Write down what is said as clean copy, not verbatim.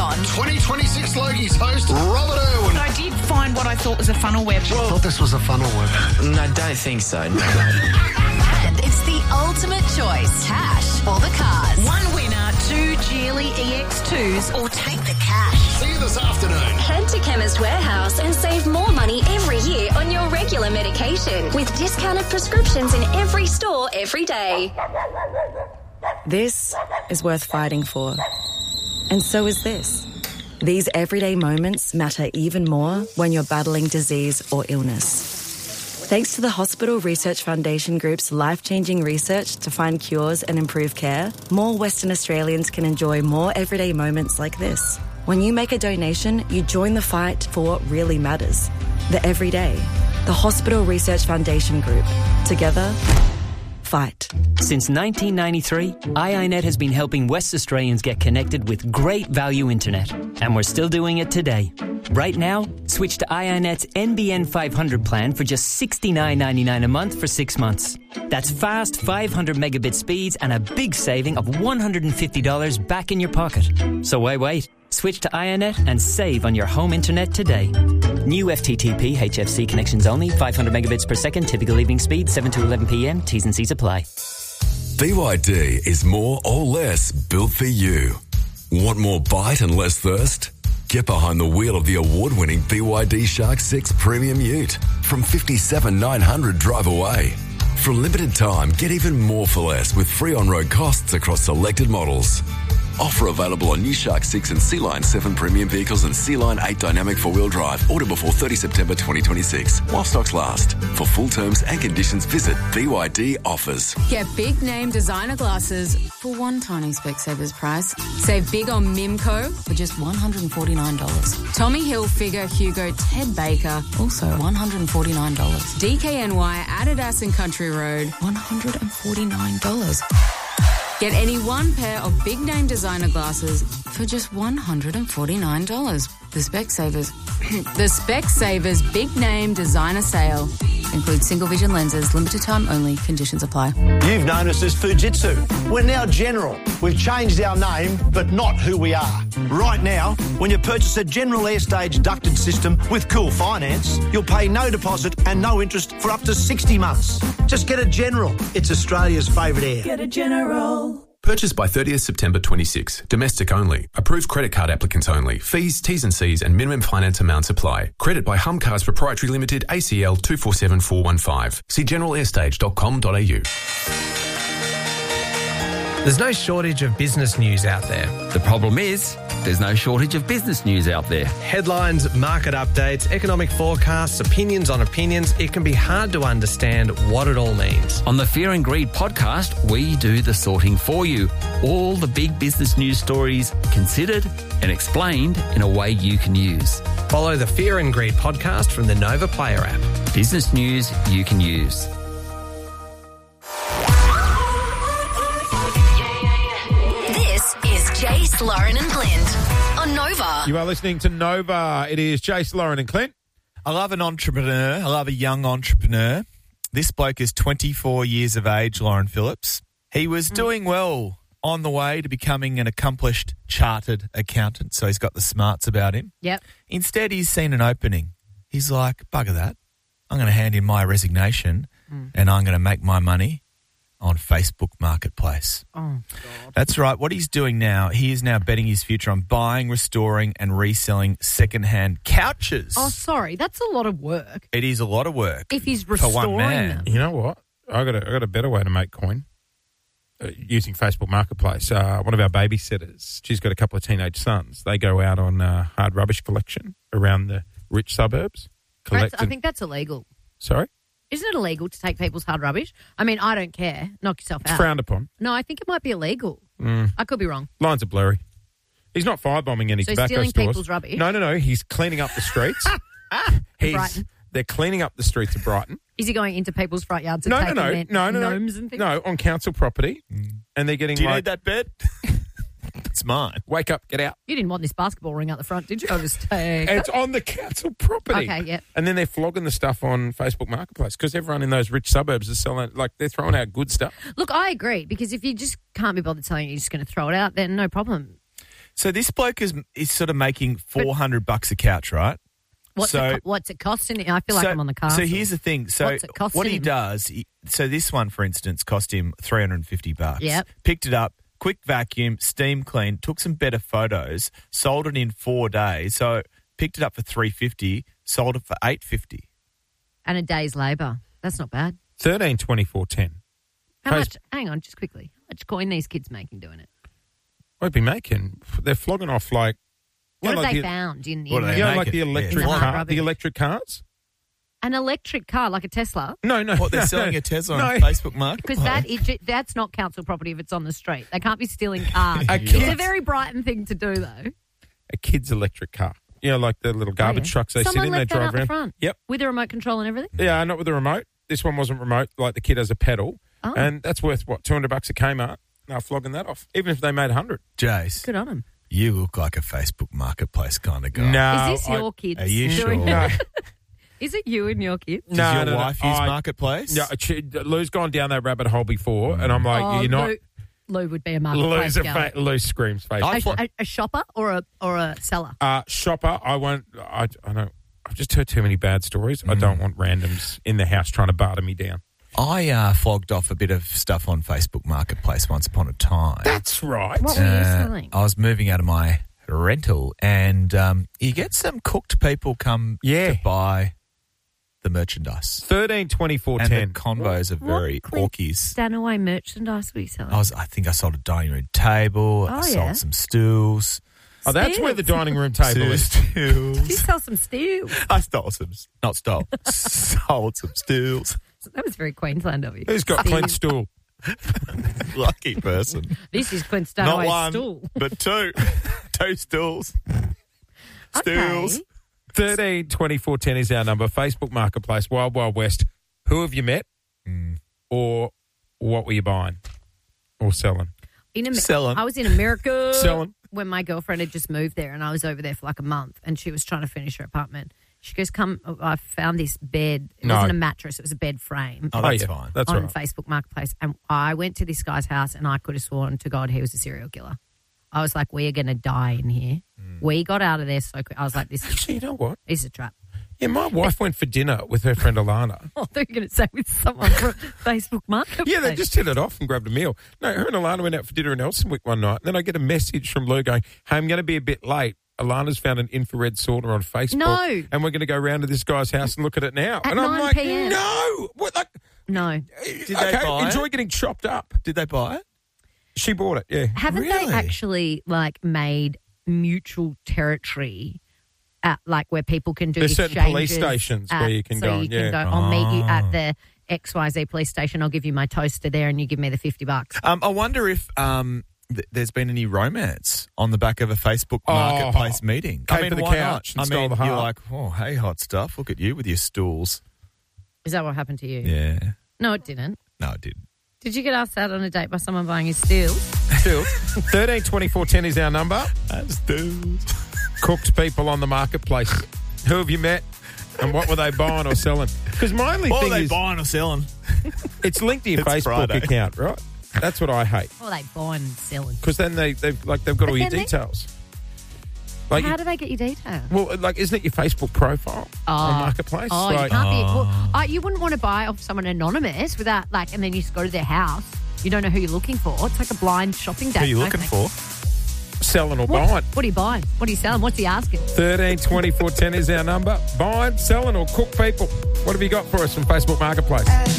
on. 2026 Logies host, Robert Irwin. I did find what I thought was a funnel web. I thought this was a funnel web. I don't think so, no. And it's the ultimate choice. Cash or the cars. One winner, 2 Geely EX2s, or take the cash. See you this afternoon. Head to Chemist Warehouse and save more money every year on your regular medication with discounted prescriptions in every store every day. This is worth fighting for. And so is this. These everyday moments matter even more when you're battling disease or illness. Thanks to the Hospital Research Foundation Group's life-changing research to find cures and improve care, more Western Australians can enjoy more everyday moments like this. When you make a donation, you join the fight for what really matters. The everyday. The Hospital Research Foundation Group. Together, fight. Since 1993, iiNet has been helping West Australians get connected with great value internet. And we're still doing it today. Right now, switch to iiNet's NBN 500 plan for just $69.99 a month for 6 months. That's fast 500 megabit speeds and a big saving of $150 back in your pocket. So why wait? Switch to iiNet and save on your home internet today. New FTTP HFC connections only, 500 megabits per second, typical evening speed, 7 to 11 p.m. T's and C's apply. BYD is more or less built for you. Want more bite and less thirst? Get behind the wheel of the award-winning BYD Shark 6 Premium Ute from $57,900 drive away. For a limited time, get even more for less with free on-road costs across selected models. Offer available on new Shark 6 and Sea-Line 7 premium vehicles and Sea-Line 8 dynamic four-wheel drive. Order before 30 September 2026. While stocks last. For full terms and conditions, visit BYD Offers. Get big name designer glasses for one tiny Specsavers price. Save big on Mimco for just $149. Tommy Hilfiger, Hugo, Ted Baker, also $149. DKNY, Adidas and Country Road, $149. Get any one pair of big-name designer glasses for just $149. The Specsavers big-name designer sale includes single-vision lenses, limited time only, conditions apply. You've known us as Fujitsu. We're now General. We've changed our name, but not who we are. Right now, when you purchase a General Airstage ducted system with Cool Finance, you'll pay no deposit and no interest for up to 60 months. Just get a General. It's Australia's favourite air. Get a General. Purchased by 30th September 26. Domestic only. Approved credit card applicants only. Fees, T's and C's and minimum finance amounts apply. Credit by Hum Cars Proprietary Limited, ACL 247415. See generalairstage.com.au. There's no shortage of business news out there. The problem is, there's no shortage of business news out there. Headlines, market updates, economic forecasts, opinions on opinions. It can be hard to understand what it all means. On the Fear and Greed podcast, we do the sorting for you. All the big business news stories considered and explained in a way you can use. Follow the Fear and Greed podcast from the Nova Player app. Business news you can use. Jace, Lauren and Clint on Nova. You are listening to Nova. It is Jace, Lauren and Clint. I love an entrepreneur. I love a young entrepreneur. This bloke is 24 years of age, Lauren Phillips. He was doing well on the way to becoming an accomplished chartered accountant, so he's got the smarts about him. Yep. Instead, he's seen an opening. He's like, bugger that. I'm going to hand in my resignation and I'm going to make my money on Facebook Marketplace. Oh, God. That's right. What he's doing now, he is now betting his future on buying, restoring and reselling second-hand couches. Oh, sorry. That's a lot of work. It is a lot of work. If he's for restoring one man. them. You know what? I got a better way to make coin using Facebook Marketplace. One of our babysitters, she's got a couple of teenage sons. They go out on hard rubbish collection around the rich suburbs. I think that's illegal. Sorry? Isn't it illegal to take people's hard rubbish? I mean, I don't care. Knock yourself out. It's frowned upon. No, I think it might be illegal. I could be wrong. Lines are blurry. He's not firebombing any tobacco stealing stores. people's rubbish? No. He's cleaning up the streets. Brighton. They're cleaning up the streets of Brighton. Is he going into people's front yards and taking their gnomes and things? No, on council property. And they're getting Do you need that bed? It's mine. Wake up, get out. You didn't want this basketball ring out the front, did you? It's on the council property. Okay, yeah. And then they're flogging the stuff on Facebook Marketplace because everyone in those rich suburbs is selling, like, they're throwing out good stuff. Look, I agree, because if you just can't be bothered selling it, you're just going to throw it out, then no problem. So this bloke is sort of making $400 a couch, right? What's it costing? I feel like I'm on the car. So here's the thing. So What's it costing what he him? does, so this one, for instance, cost him $350. Yep. Picked it up, quick vacuum, steam clean, took some better photos, sold it in 4 days. So picked it up for $350, sold it for $850. And a day's labour. That's not bad. 13, 24, 10. How much? Hang on, just quickly. How much coin these kids making doing it? I'd be making. They're flogging off like. What have like they the- found in What are they like making? the electric Yeah. car, Rubbish. the electric cars. An electric car like a Tesla? No. What, they're no, selling no. a Tesla No. on Facebook Marketplace? Because that's not council property if it's on the street. They can't be stealing cars. A It's kid- a very Brighton thing to do, though. A kid's electric car. You know, like the little garbage trucks they Someone sit in, they left that drive out the around. front. Yep. With a remote control and everything? Yeah, not with the remote. This one wasn't remote. Like the kid has a pedal, Oh. and that's worth what $200 at Kmart. Now flogging that off, even if they made 100. Jace, Good on them. you look like a Facebook Marketplace kind of guy. No, Is this your kids? Are you sure? doing No. it? Is it you and your kids? Does your wife use Marketplace? Yeah, Lou's gone down that rabbit hole before, and I'm like, Oh, you're not. Lou would be a marketplace girl. Lou screams Facebook. A shopper or a seller? Shopper, I won't. I don't. I've just heard too many bad stories. I don't want randoms in the house trying to barter me down. I flogged off a bit of stuff on Facebook Marketplace once upon a time. That's right. What were you selling? I was moving out of my rental, and you get some cooked people come to buy the merchandise. 13, 24, and 10. the convos are very orkies. Stanaway merchandise were you selling? I think I sold a dining room table. I sold yeah. some stools. Oh, that's where the dining room table is. Stools. Did you sell some steel? I sold some stools. That was very Queensland of you. Who's got Clint's stool? Lucky person. This is Clint Not Stanaway's one, stool. but two. Two stools. Stools. 13, 24, 10 is our number. Facebook Marketplace, Wild Wild West. Who have you met? Or what were you buying? Or selling? Selling. I was in America. Selling. When my girlfriend had just moved there, and I was over there for like a month, and she was trying to finish her apartment. She goes, "Come, I found this bed. It wasn't a mattress; it was a bed frame." Oh, that's fine. That's on right. Facebook Marketplace, and I went to this guy's house, and I could have sworn to God he was a serial killer. I was like, "We are going to die in here." We got out of there so quick. I was like, "This is Actually, you know what? This is a trap." Yeah, my wife went for dinner with her friend Alana. Oh, they're going to say with someone from Facebook Marketplace. Yeah, they just hit it off and grabbed a meal. No, her and Alana went out for dinner in Elsternwick one night. And then I get a message from Lou going, "Hey, I'm going to be a bit late. Alana's found an infrared sauna on Facebook. No. And we're going to go round to this guy's house and look at it now." At and I'm 9 like, p.m. no. What, like, No. Did they buy enjoy it? getting chopped up. Did they buy it? She bought it, yeah. Haven't Really? they actually like made mutual territory at like where people can do There's certain exchanges police stations where you can so go, you yeah. can go, I'll meet you at the XYZ police station. I'll give you my toaster there and you give me the $50. I wonder if there's been any romance on the back of a Facebook Marketplace meeting. Came for the why couch not? and stole the you're heart. like, oh, hey, hot stuff. Look at you with your stools. Is that what happened to you? Yeah. No, it didn't. No, it didn't. Did you get asked out on a date by someone buying his steels? Still, 13 24 10 is our number. Stools. Cooked people on the marketplace. Who have you met and what were they buying or selling? Because my only What thing are they is buying or selling? it's linked to your It's Facebook Friday. account, right? That's what I hate. Or they buying and selling? Because then they've got all your then they- details. Like, How do they get your details? well, like, isn't it your Facebook profile on Marketplace? Oh, like, you can't be. Well, you wouldn't want to buy off someone anonymous without like, and then you just go to their house. You don't know who you're looking for. It's like a blind shopping date. Who are you I looking think. for? selling or What, buying. what are you buying? What are you selling? What's he asking? 13 24 10 is our number. Buying, selling, or cook people. What have you got for us from Facebook Marketplace?